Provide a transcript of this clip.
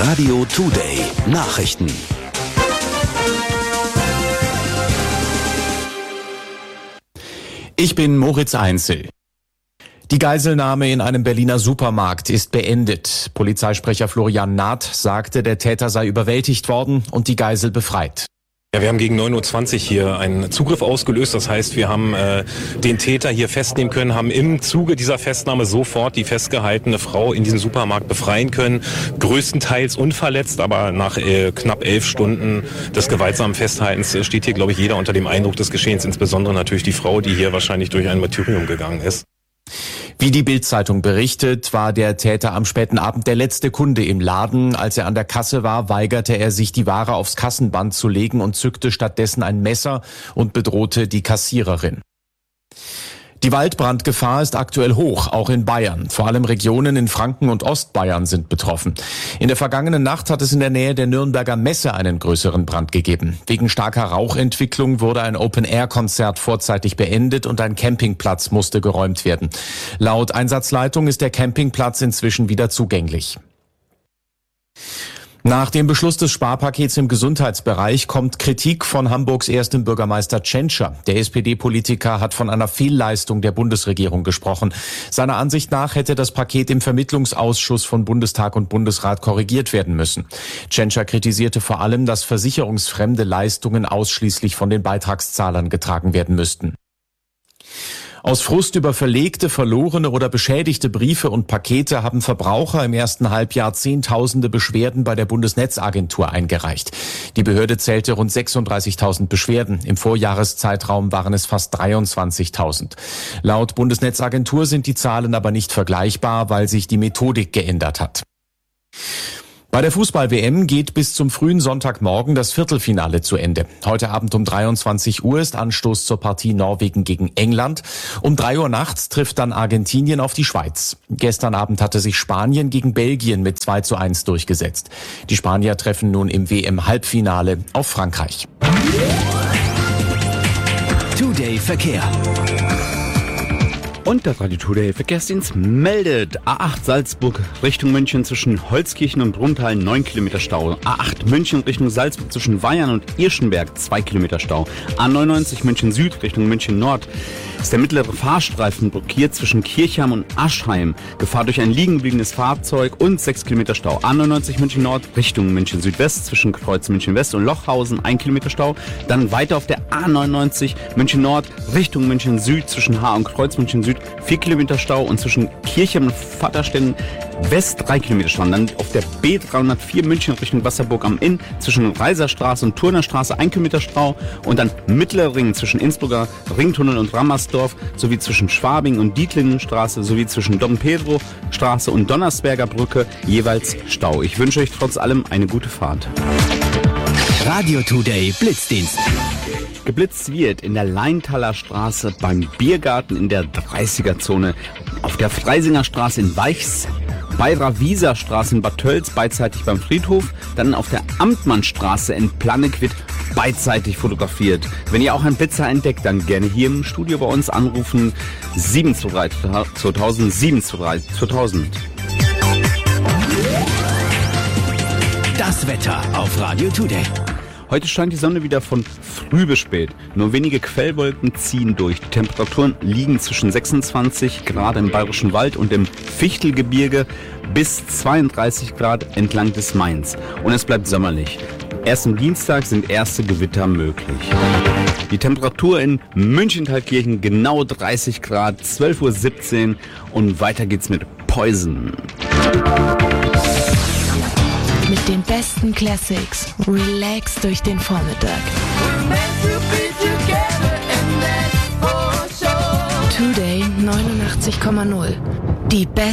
Radio Today Nachrichten. Ich bin Moritz Einzel. Die Geiselnahme in einem Berliner Supermarkt ist beendet. Polizeisprecher Florian Naht sagte, der Täter sei überwältigt worden und die Geisel befreit. Ja, wir haben gegen 9.20 Uhr hier einen Zugriff ausgelöst. Das heißt, wir haben den Täter hier festnehmen können, haben im Zuge dieser Festnahme sofort die festgehaltene Frau in diesem Supermarkt befreien können. Größtenteils unverletzt, aber nach knapp 11 Stunden des gewaltsamen Festhaltens steht hier, glaube ich, jeder unter dem Eindruck des Geschehens. Insbesondere natürlich die Frau, die hier wahrscheinlich durch ein Martyrium gegangen ist. Wie die Bild-Zeitung berichtet, war der Täter am späten Abend der letzte Kunde im Laden. Als er an der Kasse war, weigerte er sich, die Ware aufs Kassenband zu legen und zückte stattdessen ein Messer und bedrohte die Kassiererin. Die Waldbrandgefahr ist aktuell hoch, auch in Bayern. Vor allem Regionen in Franken und Ostbayern sind betroffen. In der vergangenen Nacht hat es in der Nähe der Nürnberger Messe einen größeren Brand gegeben. Wegen starker Rauchentwicklung wurde ein Open-Air-Konzert vorzeitig beendet und ein Campingplatz musste geräumt werden. Laut Einsatzleitung ist der Campingplatz inzwischen wieder zugänglich. Nach dem Beschluss des Sparpakets im Gesundheitsbereich kommt Kritik von Hamburgs erstem Bürgermeister Tschentscher. Der SPD-Politiker hat von einer Fehlleistung der Bundesregierung gesprochen. Seiner Ansicht nach hätte das Paket im Vermittlungsausschuss von Bundestag und Bundesrat korrigiert werden müssen. Tschentscher kritisierte vor allem, dass versicherungsfremde Leistungen ausschließlich von den Beitragszahlern getragen werden müssten. Aus Frust über verlegte, verlorene oder beschädigte Briefe und Pakete haben Verbraucher im ersten Halbjahr Zehntausende Beschwerden bei der Bundesnetzagentur eingereicht. Die Behörde zählte rund 36.000 Beschwerden. Im Vorjahreszeitraum waren es fast 23.000. Laut Bundesnetzagentur sind die Zahlen aber nicht vergleichbar, weil sich die Methodik geändert hat. Bei der Fußball-WM geht bis zum frühen Sonntagmorgen das Viertelfinale zu Ende. Heute Abend um 23 Uhr ist Anstoß zur Partie Norwegen gegen England. Um 3 Uhr nachts trifft dann Argentinien auf die Schweiz. Gestern Abend hatte sich Spanien gegen Belgien mit 2:1 durchgesetzt. Die Spanier treffen nun im WM-Halbfinale auf Frankreich. Today Verkehr. Und der Radio Today Verkehrsdienst meldet A8 Salzburg Richtung München zwischen Holzkirchen und Brunnthal 9 Kilometer Stau. A8 München Richtung Salzburg zwischen Weyern und Irschenberg 2 Kilometer Stau. A99 München Süd Richtung München Nord ist der mittlere Fahrstreifen blockiert zwischen Kirchheim und Aschheim. Gefahr durch ein liegen gebliebenes Fahrzeug und 6 Kilometer Stau. A99 München Nord Richtung München Südwest zwischen Kreuz München West und Lochhausen 1 Kilometer Stau. Dann weiter auf der A99 München Nord Richtung München Süd zwischen Haar und Kreuz München Süd 4 Kilometer Stau und zwischen Kirchheim und Vaterstetten West 3 Kilometer Stau. Und dann auf der B304 München Richtung Wasserburg am Inn zwischen Reiserstraße und Turnerstraße 1 Kilometer Stau und dann Mittlerer Ring zwischen Innsbrucker Ringtunnel und Rammersdorf sowie zwischen Schwabing und Dietlingenstraße sowie zwischen Dom Pedro Straße und Donnersberger Brücke jeweils Stau. Ich wünsche euch trotz allem eine gute Fahrt. Radio Today Blitzdienst. Geblitzt wird in der Leintaler Straße beim Biergarten in der 30er-Zone, auf der Freisinger Straße in Weichs, bei der Wieser Straße in Bad Tölz beidseitig beim Friedhof, dann auf der Amtmannstraße in Planegg wird beidseitig fotografiert. Wenn ihr auch einen Blitzer entdeckt, dann gerne hier im Studio bei uns anrufen 723 2000 723 2000. Das Wetter auf Radio Today. Heute scheint die Sonne wieder von früh bis spät. Nur wenige Quellwolken ziehen durch. Die Temperaturen liegen zwischen 26 Grad im Bayerischen Wald und im Fichtelgebirge bis 32 Grad entlang des Mains. Und es bleibt sommerlich. Erst am Dienstag sind erste Gewitter möglich. Die Temperatur in München-Thalkirchen genau 30 Grad, 12:17 Uhr und weiter geht's mit Poison. Mit den besten Classics. Relax durch den Vormittag. Today 89,0. Die besten